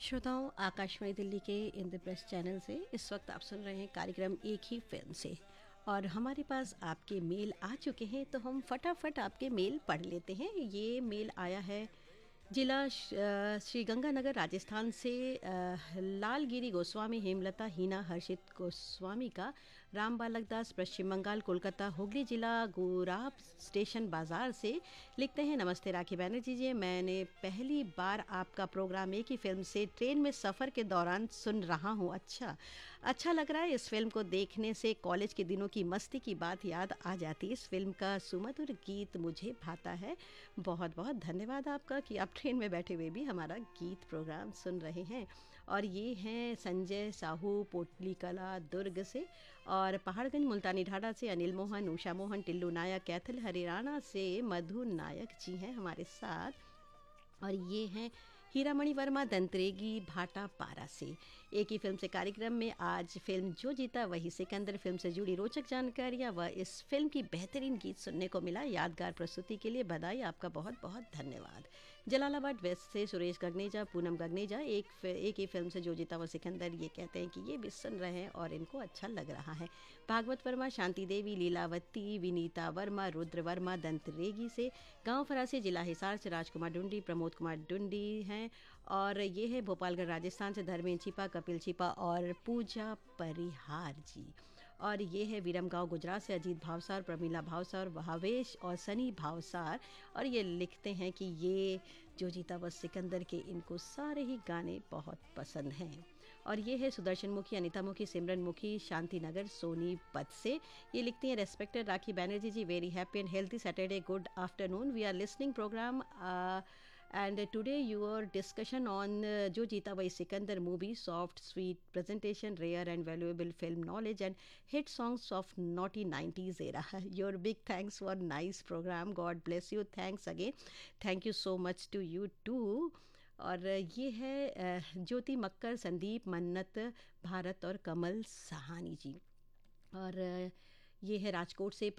श्रोताओं, आकाशवाणी दिल्ली के इंद्रप्रस्थ चैनल से इस वक्त आप सुन रहे हैं कार्यक्रम एक ही फिल्म से। और हमारे पास आपके मेल आ चुके हैं, तो हम फटाफट आपके मेल पढ़ लेते हैं। ये मेल आया है जिला श्री गंगानगर राजस्थान से लालगिरी गोस्वामी, हेमलता, हीना, हर्षित गोस्वामी का राम बालक दास, पश्चिम बंगाल, कोलकाता, हुगली जिला गुराब स्टेशन बाज़ार से लिखते हैं। नमस्ते राखी बैनर्जी जी, मैंने पहली बार आपका प्रोग्राम एक ही फिल्म से ट्रेन में सफ़र के दौरान सुन रहा हूँ। अच्छा लग रहा है। इस फिल्म को देखने से कॉलेज के दिनों की मस्ती की बात याद आ जाती है। इस फिल्म का सुमधुर गीत मुझे भाता है। बहुत बहुत धन्यवाद आपका कि आप ट्रेन में बैठे हुए भी हमारा गीत प्रोग्राम सुन रहे हैं। और ये हैं संजय साहू, पोटली कला दुर्ग से, और पहाड़गंज मुल्तानी ढाढ़ा से अनिल मोहन, उषा मोहन, टिल्लू नायक, कैथल हरियाणा से मधु नायक जी हैं हमारे साथ। और ये हैं हीरामणि वर्मा, दंतरेगी, भाटा पारा से। एक ही फिल्म से कार्यक्रम में आज फिल्म जो जीता वही सिकंदर फिल्म से जुड़ी रोचक जानकारियाँ व इस फिल्म की बेहतरीन गीत सुनने को मिला। यादगार प्रस्तुति के लिए बधाई, आपका बहुत बहुत धन्यवाद। जलालाबाद वेस्ट से सुरेश गगनेजा, पूनम गगनेजा, एक ही फिल्म से जो जीता वो सिकंदर, ये कहते हैं कि ये भी सुन रहे हैं और इनको अच्छा लग रहा है। भागवत वर्मा, शांति देवी, लीलावती, विनीता वर्मा, रुद्र वर्मा, दंतरेगी से, गाँव फरासी, जिला हिसार से राजकुमार डुंडी, प्रमोद कुमार डुंडी हैं। और ये है भोपालगढ़ राजस्थान से धर्मेंद्र छिपा, कपिल छिपा और पूजा परिहार जी। और ये है विरमगांव गुजरात से अजीत भावसार, प्रमीला भावसार, भावेश और सनी भावसार। और ये लिखते हैं कि ये जो जीता बस सिकंदर के इनको सारे ही गाने बहुत पसंद हैं। और ये है सुदर्शन मुखी, अनिता मुखी, सिमरन मुखी, शांति नगर सोनीपत से। ये लिखती हैं respected rakhi Banerjee ji, very happy and healthy Saturday, good afternoon, we are listening programme and today your discussion on Jo Jeeta Bhai Sikandar movie, soft sweet presentation, rare and valuable film knowledge and hit songs of naughty 90s era. Your big thanks for nice program, God bless you, thanks again, thank you so much to you too. और ये है ज्योति मक्कर, संदीप, मन्नत, भारत और कमल सहानी जी। और ये है राजकोट से